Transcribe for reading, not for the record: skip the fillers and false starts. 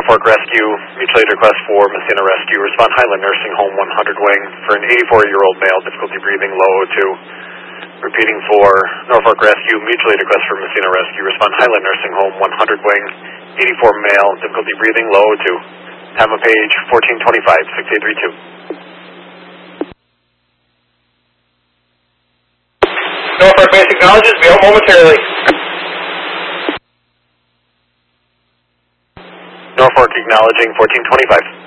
Norfolk Rescue, mutual aid request for Messina Rescue. Respond Highland Nursing Home 100 Wing for an 84-year-old male, difficulty breathing, low O2. Repeating for Norfolk Rescue, mutual aid request for Messina Rescue. Respond Highland Nursing Home 100 Wing, 84 male, difficulty breathing, low O2. Time of page 1425, 6832. Norfolk Base acknowledges, be out momentarily. Norfolk acknowledging 1425.